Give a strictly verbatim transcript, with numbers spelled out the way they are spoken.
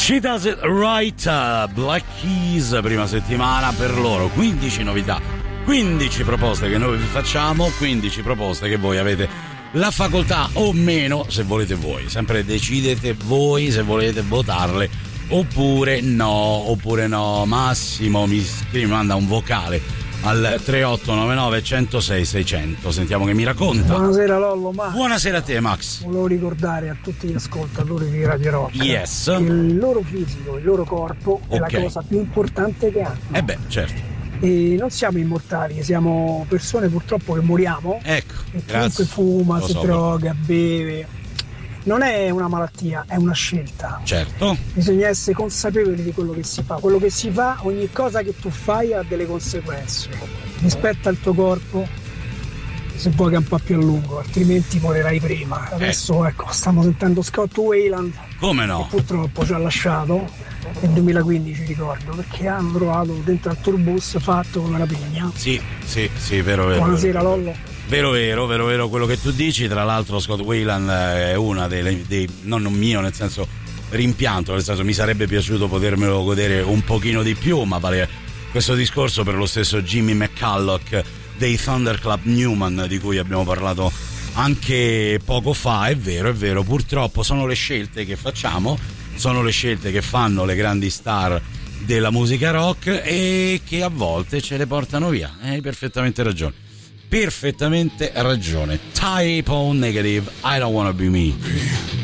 She Does It Right, Black Keys, prima settimana per loro, quindici novità, quindici proposte che noi vi facciamo, quindici proposte che voi avete la facoltà o meno, se volete voi, sempre decidete voi se volete votarle oppure no, oppure no. Massimo mi scrive, manda un vocale al tre otto nove nove uno zero sei sei zero zero, sentiamo che mi racconta. Buonasera Lollo, Max. Buonasera a te Max. Volevo ricordare a tutti gli ascoltatori di Radio Rock yes. che il loro fisico, il loro corpo è okay. La cosa più importante che hanno. Eh beh, certo. E non siamo immortali, siamo persone purtroppo che moriamo. Ecco, e grazie. Chiunque fuma, Lo si so. droga, beve. Non è una malattia, è una scelta. Certo. Bisogna essere consapevoli di quello che si fa. Quello che si fa, ogni cosa che tu fai ha delle conseguenze. Rispetta il tuo corpo, se vuoi che è un po' più a lungo, altrimenti morirai prima. Adesso eh. ecco, stiamo sentendo Scott Weiland. Come no? Che purtroppo ci ha lasciato nel duemilaquindici, ricordo, perché hanno trovato dentro al tourbus fatto con una pigna. Sì, sì, sì, vero, vero. Buonasera Lollo. Vero, vero, vero, vero quello che tu dici. Tra l'altro Scott Weiland è una dei, dei non un mio, nel senso rimpianto, nel senso mi sarebbe piaciuto potermelo godere un pochino di più, ma vale questo discorso per lo stesso Jimmy McCulloch dei Thunderclap Newman, di cui abbiamo parlato anche poco fa. È vero, è vero, purtroppo sono le scelte che facciamo, sono le scelte che fanno le grandi star della musica rock e che a volte ce le portano via. Hai perfettamente ragione. Perfettamente ragione. Type O Negative, I Don't Wanna Be Me.